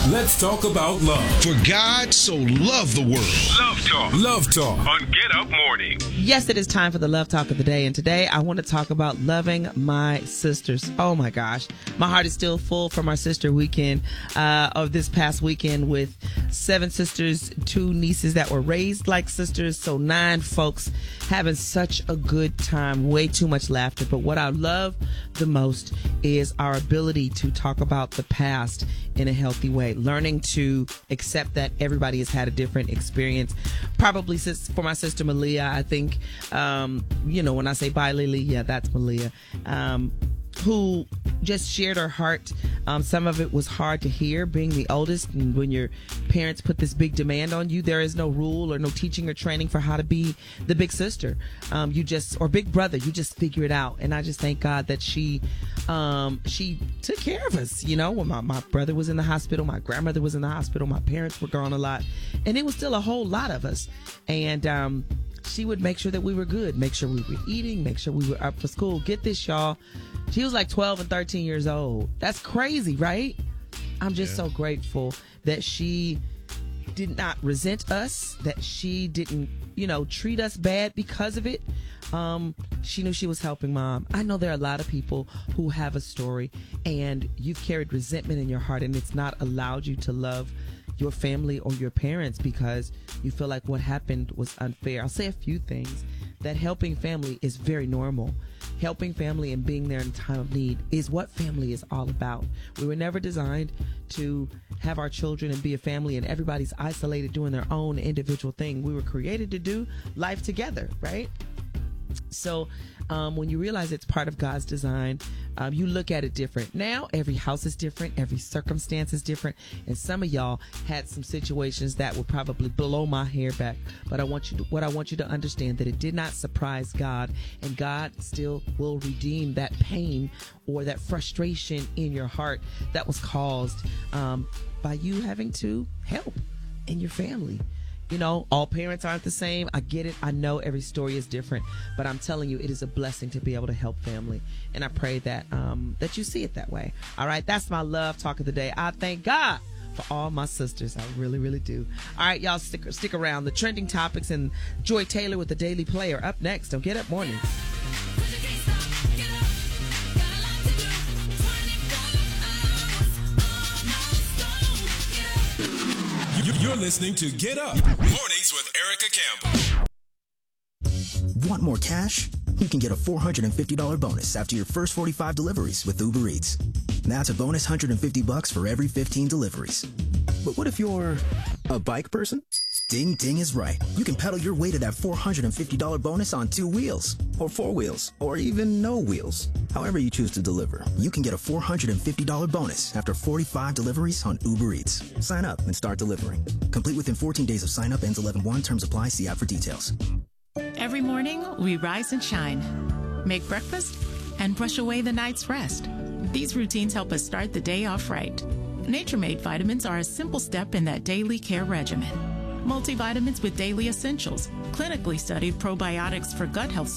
Let's talk about love. For God so loved the world. Love Talk. Love Talk on Get Up Morning. Yes, it is time for the Love Talk of the day. And today I want to talk about loving my sisters. Oh my gosh. My heart is still full from our sister weekend of this past weekend with 7 sisters, 2 nieces that were raised like sisters. So 9 folks having such a good time. Way too much laughter. But what I love the most is our ability to talk about the past in a healthy way. Learning to accept that everybody has had a different experience. Probably for my sister Malia, I think, when I say bye Lily, yeah, that's Malia, who just shared her heart. Some of it was hard to hear, being the oldest, and when your parents put this big demand on you, there is no rule or no teaching or training for how to be the big sister. Or big brother, you just figure it out. And I just thank God that she took care of us. When my brother was in the hospital, my grandmother was in the hospital, my parents were gone a lot, and it was still a whole lot of us. And she would make sure that we were good, make sure we were eating, make sure we were up for school. Get this, y'all. She was like 12 and 13 years old. That's crazy, right? I'm just so grateful that she did not resent us, that she didn't, treat us bad because of it. She knew she was helping Mom. I know there are a lot of people who have a story and you've carried resentment in your heart and it's not allowed you to love your family or your parents because you feel like what happened was unfair. I'll say a few things. That helping family is very normal. Helping family and being there in time of need is what family is all about. We were never designed to have our children and be a family and everybody's isolated doing their own individual thing. We were created to do life together, right? So when you realize it's part of God's design, you look at it different. Now, every house is different. Every circumstance is different. And some of y'all had some situations that would probably blow my hair back. But I want you to understand that it did not surprise God. And God still will redeem that pain or that frustration in your heart that was caused by you having to help in your family. All parents aren't the same. I get it. I know every story is different, but I'm telling you, it is a blessing to be able to help family. And I pray that that you see it that way. All right. That's my love talk of the day. I thank God for all my sisters. I really, really do. All right, y'all stick around. The trending topics and Joy Taylor with the Daily Player up next on Get Up Mornings. You're listening to Get Up Mornings with Erica Campbell. Want more cash? You can get a $450 bonus after your first 45 deliveries with Uber Eats. That's a bonus $150 for every 15 deliveries. But what if you're a bike person? Ding Ding is right. You can pedal your way to that $450 bonus on 2 wheels, or 4 wheels, or even no wheels. However you choose to deliver, you can get a $450 bonus after 45 deliveries on Uber Eats. Sign up and start delivering. Complete within 14 days of sign up. Ends 11/1. Terms apply. See app for details. Every morning, we rise and shine, make breakfast, and brush away the night's rest. These routines help us start the day off right. Nature-Made vitamins are a simple step in that daily care regimen. Multivitamins with daily essentials, clinically studied probiotics for gut health